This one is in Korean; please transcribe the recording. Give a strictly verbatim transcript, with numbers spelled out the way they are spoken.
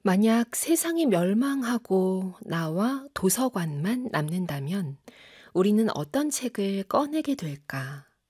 만약 세상이 멸망하고 나와 도서관만 남는다면 우리는 어떤 책을 꺼내게 될까?